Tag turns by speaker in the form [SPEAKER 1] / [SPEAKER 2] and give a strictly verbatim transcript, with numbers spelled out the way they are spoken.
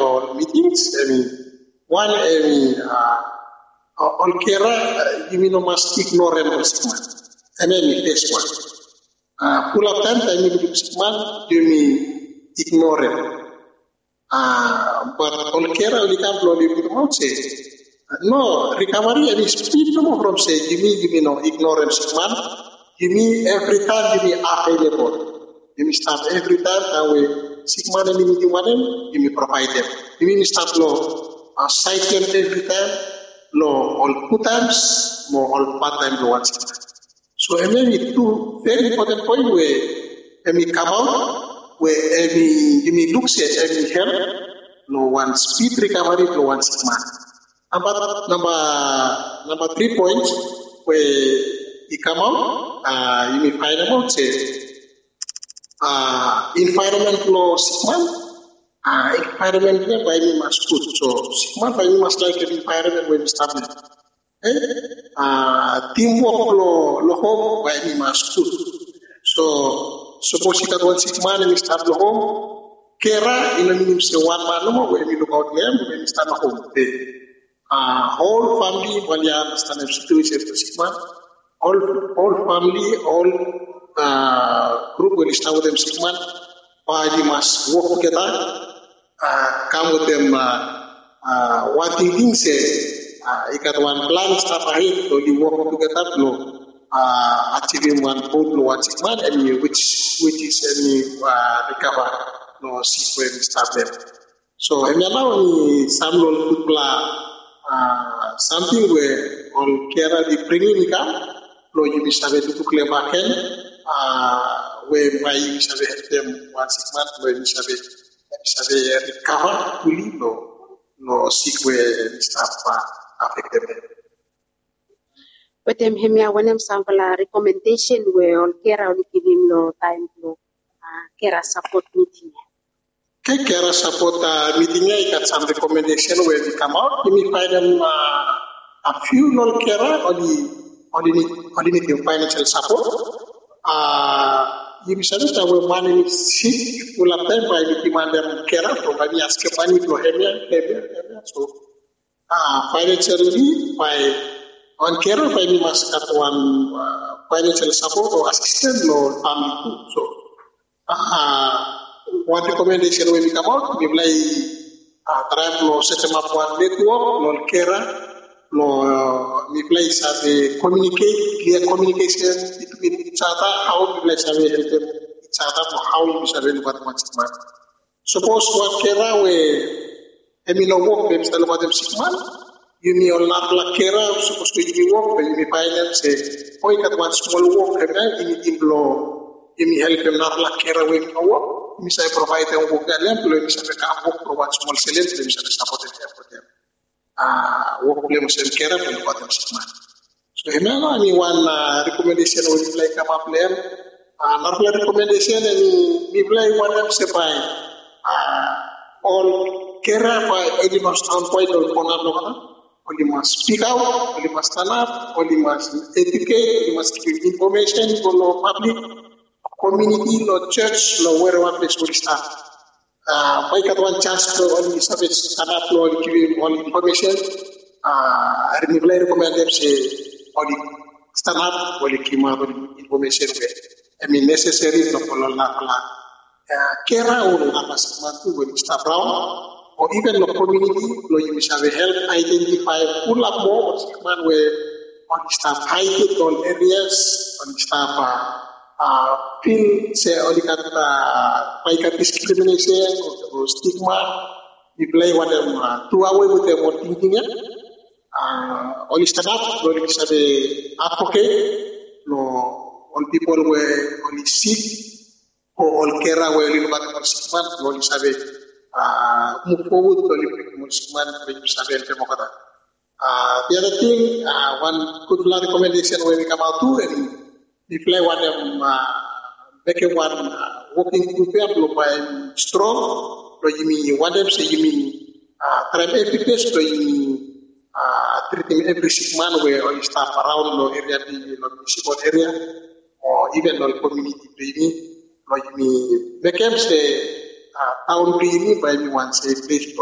[SPEAKER 1] no meetings. I mean, one, I mean, uh, all kera, you mean, no must ignore them or sick man. I mean, this one. Uh, full of time, I mean, sick man, you mean, ignore them. Uh, but all kera, we can't blow the mouth say. No, recovery, I mean, speed no more from say, you mean, you mean, no, ignore them, sick man. You mean, every time, you mean, available. You mean, start every time, and we, sick man, and you mean, you mean, provide them. You mean, start law, uh, cite them every time. No, all two times, no, all part time, no one sick man. So, I mean, two very important point where, I mean, come out, where, I mean, you mean, looks at, I mean, help, no one speed recovery, no one sick man. Number, number, number three points, where he come out, uh, you may find about, say, uh, environment law sick man, uh, environment there by me must good. So, sick man by me must like an environment where we start with. Eh? Uh, teamwork law, law home by me must good. So, suppose you got one sick man and we start the home, Kera, in a minimum, say one man no more, when we look out there, when we start the home. The uh, whole family, while you understand the situation of the sick man, all, all family, all uh, group will start with them sick man, why they must work together, uh, come with them, uh, uh, what they think say, uh, you got one plan, step ahead, so you work together, no, uh, achieving one goal, no, one sick man, and which, which is any, uh, recover, no, sick when we start them. So, and now, some will put, uh, something where all care they bring in income, no, you must have to clear back end, uh, where why you must have help them one sick man, where you must have recover fully, no, no sick where staff affect them.
[SPEAKER 2] But them hemia when them sample a recommendation where all care only give him no time to care support meeting.
[SPEAKER 1] Okay, care support uh, meeting, I got some recommendation where they come out. You may find them uh, a few non carer or the or need financial support. Uh, you may say that we money sick full of time by the demand them carer from any ask money to heavier, so uh, financially by on carer by me must cut one uh, financial support or assistance or family. So uh, one recommendation when we come out, we like uh, try to set them up one network, no carer. No, we place have a communicate, clear communication between each other, how we place have a help them each other, how we have a what much man. Suppose what kera we emilo work, we still about them sick man, you may all not like kera, suppose to you work, but you may find them say, oh, you got one small work, and you need blow, you may help them not like kera we no work, you may provide them work, and employ, you may have work, provide small sales, you may support them for them. Uh, work problem sel kera pun buat them man. So hemana ni one uh, recommendation we play come up there. Uh, normal recommendation ni we play one of sepai. Uh, all kera by any must on point or corner no kana. Only must speak out, only must stand up, only must educate, only must give information to the public, community, no church, no wherever place will start. Uh, I got one chance to only service stand up to only give him all information. Uh, I recommend them say only stand up, only give him all information. I mean necessary to follow la kera or la pasmatu when start around or even the community, no you must have help identify full up more man where on staff hide it on areas on staff. Uh, Uh, feel say only kat uh, discrimination or, or stigma, we play what them uh, two away with them or thinking it. Uh, only stand up, only say advocate, no, all people were only sick or all care were only about the sick man, only say uh, move forward, only people sick man, only say them okada. Uh, the other thing, uh, one good recommendation when we come out to and we play one them uh, make one uh, working group by strong, so you mean one them say you mean uh, try every place, so you mean uh, treating every sick man where all staff around the area, the municipal area, or even the community, so you mean, so you mean make them say uh, town by me one say place.